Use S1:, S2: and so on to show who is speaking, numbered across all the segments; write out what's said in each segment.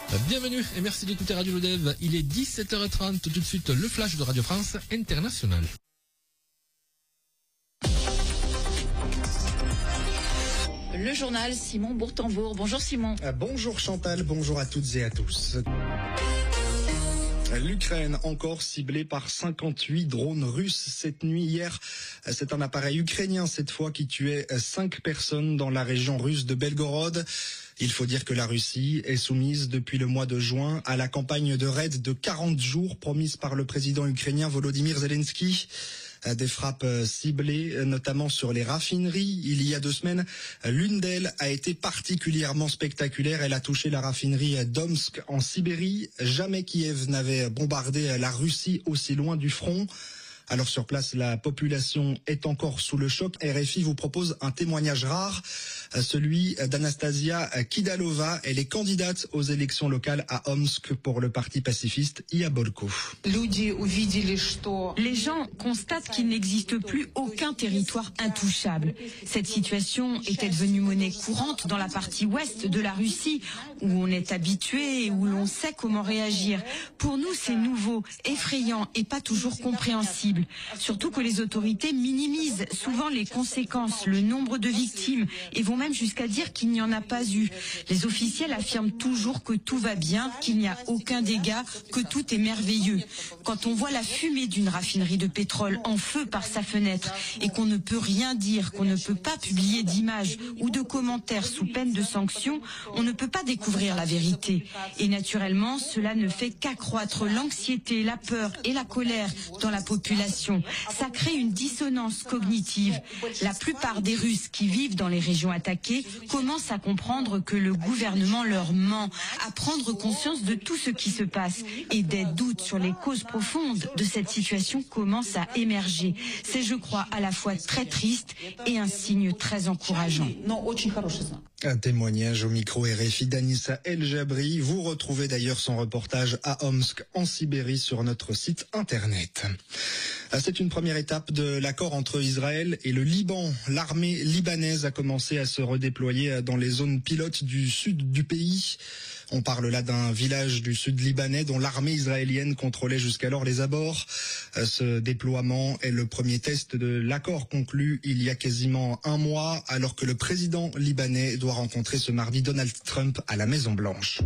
S1: Bienvenue et merci d'écouter Radio Lodev. Il est 17h30, tout de suite le flash de Radio France Internationale.
S2: Le journal Simon Bourtambourg. Bonjour Simon.
S3: Bonjour Chantal, bonjour à toutes et à tous. L'Ukraine encore ciblée par 58 drones russes cette nuit. Hier, c'est un appareil ukrainien cette fois qui tuait 5 personnes dans la région russe de Belgorod. Il faut dire que la Russie est soumise depuis le mois de juin à la campagne de raid de 40 jours promise par le président ukrainien Volodymyr Zelensky. Des frappes ciblées, notamment sur les raffineries. Il y a 2 semaines, l'une d'elles a été particulièrement spectaculaire. Elle a touché la raffinerie d'Omsk en Sibérie. Jamais Kiev n'avait bombardé la Russie aussi loin du front. Alors sur place, la population est encore sous le choc. RFI vous propose un témoignage rare, celui d'Anastasia Kidalova. Elle est candidate aux élections locales à Omsk pour le parti pacifiste Yabolko.
S4: Les gens constatent qu'il n'existe plus aucun territoire intouchable. Cette situation était devenue monnaie courante dans la partie ouest de la Russie, où on est habitué et où l'on sait comment réagir. Pour nous, c'est nouveau, effrayant et pas toujours compréhensible. Surtout que les autorités minimisent souvent les conséquences, le nombre de victimes et vont même jusqu'à dire qu'il n'y en a pas eu. Les officiels affirment toujours que tout va bien, qu'il n'y a aucun dégât, que tout est merveilleux. Quand on voit la fumée d'une raffinerie de pétrole en feu par sa fenêtre et qu'on ne peut rien dire, qu'on ne peut pas publier d'images ou de commentaires sous peine de sanctions, on ne peut pas découvrir la vérité. Et naturellement, cela ne fait qu'accroître l'anxiété, la peur et la colère dans la population. Ça crée une dissonance cognitive. La plupart des Russes qui vivent dans les régions attaquées commencent à comprendre que le gouvernement leur ment, à prendre conscience de tout ce qui se passe. Et des doutes sur les causes profondes de cette situation commencent à émerger. C'est, je crois, à la fois très triste et un signe très encourageant.
S3: Un témoignage au micro RFI d'Anissa El Jabri. Vous retrouvez d'ailleurs son reportage à Omsk en Sibérie sur notre site internet. C'est une première étape de l'accord entre Israël et le Liban. L'armée libanaise a commencé à se redéployer dans les zones pilotes du sud du pays. On parle là d'un village du sud libanais dont l'armée israélienne contrôlait jusqu'alors les abords. Ce déploiement est le premier test de l'accord conclu il y a quasiment un mois, alors que le président libanais doit rencontrer ce mardi Donald Trump à la Maison-Blanche.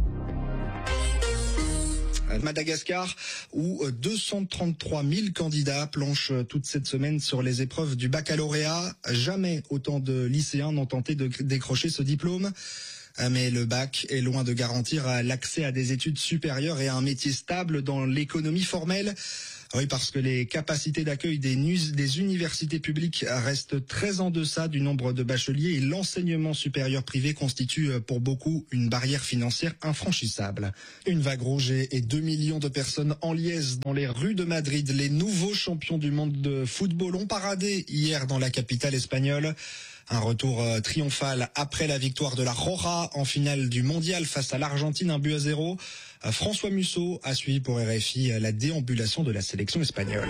S3: Madagascar, où 233 000 candidats planchent toute cette semaine sur les épreuves du baccalauréat. Jamais autant de lycéens n'ont tenté de décrocher ce diplôme. Mais le bac est loin de garantir l'accès à des études supérieures et à un métier stable dans l'économie formelle. Oui, parce que les capacités d'accueil des universités publiques restent très en deçà du nombre de bacheliers et l'enseignement supérieur privé constitue pour beaucoup une barrière financière infranchissable. Une vague rouge et 2 millions de personnes en liesse dans les rues de Madrid. Les nouveaux champions du monde de football ont paradé hier dans la capitale espagnole. Un retour triomphal après la victoire de la Roja en finale du mondial face à l'Argentine, 1-0. François Musso a suivi pour RFI la déambulation de la sélection espagnole.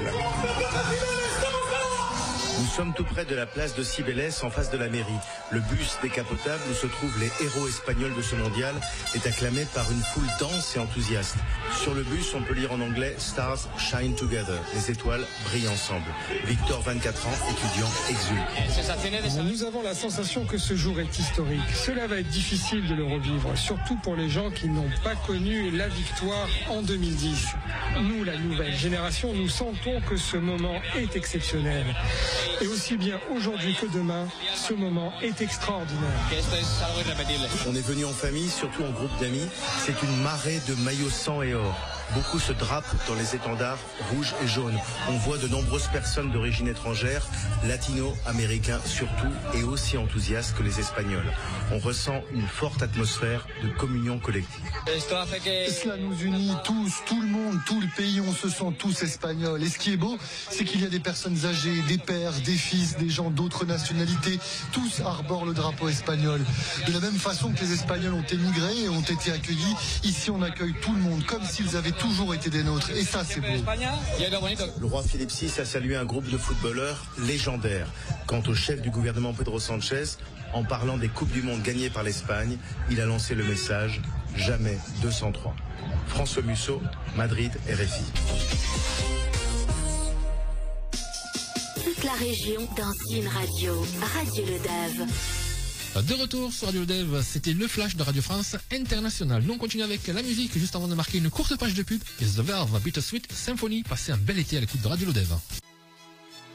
S5: Nous sommes tout près de la place de Cibeles, en face de la mairie. Le bus décapotable où se trouvent les héros espagnols de ce mondial est acclamé par une foule dense et enthousiaste. Sur le bus, on peut lire en anglais « Stars shine together ». Les étoiles brillent ensemble. Victor, 24 ans, étudiant, exulte.
S6: Nous avons la sensation que ce jour est historique. Cela va être difficile de le revivre, surtout pour les gens qui n'ont pas connu la victoire en 2010. Nous, la nouvelle génération, nous sentons que ce moment est exceptionnel. Et aussi bien aujourd'hui que demain, ce moment est extraordinaire.
S5: On est venu en famille, surtout en groupe d'amis. C'est une marée de maillots sang et or. Beaucoup se drapent dans les étendards rouges et jaunes. On voit de nombreuses personnes d'origine étrangère, latino-américains surtout, et aussi enthousiastes que les Espagnols. On ressent une forte atmosphère de communion collective.
S7: Cela nous unit tous, tout le monde, tout le pays, on se sent tous espagnols. Et ce qui est beau, c'est qu'il y a des personnes âgées, des pères, des fils, des gens d'autres nationalités, tous arborent le drapeau espagnol. De la même façon que les Espagnols ont émigré et ont été accueillis, ici on accueille tout le monde, comme s'ils avaient toujours été des nôtres. Et ça, c'est beau.
S5: Le roi Philippe VI a salué un groupe de footballeurs légendaires. Quant au chef du gouvernement Pedro Sanchez, en parlant des Coupes du Monde gagnées par l'Espagne, il a lancé le message jamais 203. François Musso, Madrid, RFI.
S8: Toute la région dans une radio, Radio Le Dave.
S1: De retour sur Radio Le Dave, c'était le flash de Radio France International. Nous on continue avec la musique juste avant de marquer une courte page de pub. Et The Verve Bittersweet Symphony. Passez un bel été à l'écoute de Radio Le Dave.